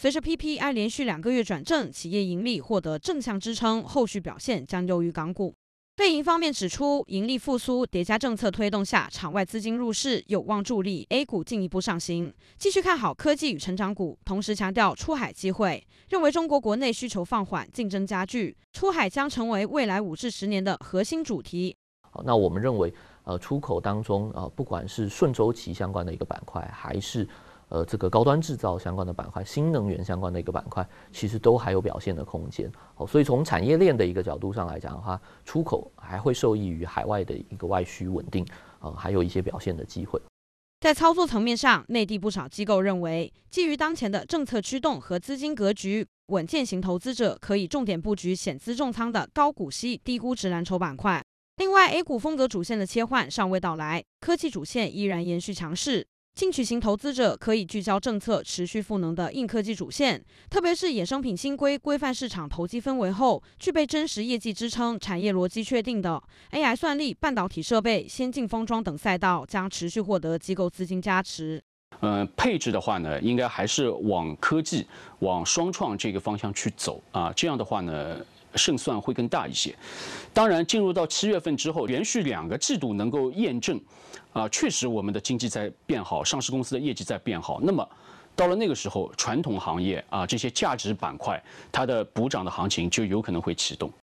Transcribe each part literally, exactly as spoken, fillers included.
随着 P P I 连续两个月转正，企业盈利获得正向支撑，后续表现将优于港股。瑞银方面指出，盈利复苏叠加政策推动下，场外资金入市有望助力 A 股进一步上行，继续看好科技与成长股，同时强调出海机会，认为中国国内需求放缓，竞争加剧，出海将成为未来五至十年的核心主题。 好，那我们认为，呃，出口当中，呃，不管是顺周期相关的一个板块，还是呃，这个高端制造相关的板块、新能源相关的一个板块，其实都还有表现的空间。好，所以从产业链的一个角度上来讲的话，出口还会受益于海外的一个外需稳定，呃，还有一些表现的机会。 在操作层面上，内地不少机构认为，基于当前的政策驱动和资金格局，稳健型投资者可以重点布局险资重仓的高股息、低估值蓝筹板块。另外 ，A 股风格主线的切换尚未到来，科技主线依然延续强势。进取型投资者可以聚焦政策持续赋能的硬科技主线，特别是衍生品新规规范市场投机氛围后，具备真实业绩支撑、产业逻辑确定的 A I 算力、半导体设备、先进封装等赛道，将持续获得机构资金加持。 呃，配置的话呢，应该还是往科技、往双创这个方向去走啊，这样的话呢，胜算会更大一些。当然，进入到七月份之后，连续两个季度能够验证，啊，确实我们的经济在变好，上市公司的业绩在变好。那么，到了那个时候，传统行业啊这些价值板块，它的补涨的行情就有可能会启动。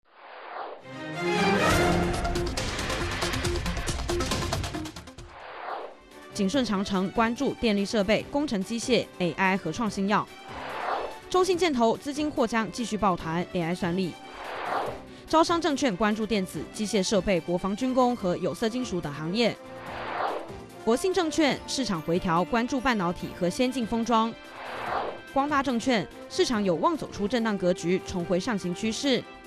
景顺长城关注电力设备、工程机械、A I 和创新药。中信建投资金或将继续抱团 A I 算力。招商证券关注电子、机械设备、国防军工和有色金属等行业。国信证券市场回调，关注半导体和先进封装。光大证券市场有望走出震荡格局，重回上行趋势。